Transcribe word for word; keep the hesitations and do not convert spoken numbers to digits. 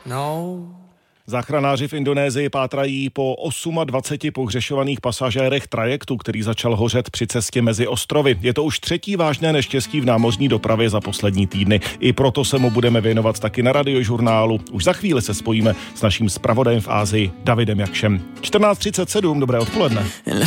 No. Záchranáři v Indonésii pátrají po dvaceti osmi pohřešovaných pasažérech trajektu, který začal hořet při cestě mezi ostrovy. Je to už třetí vážné neštěstí v námořní dopravě za poslední týdny. I proto se mu budeme věnovat taky na Radiožurnálu. Už za chvíli se spojíme s naším zpravodajem v Asii Davidem Jakšem. čtrnáct třicet sedm, dobré odpoledne.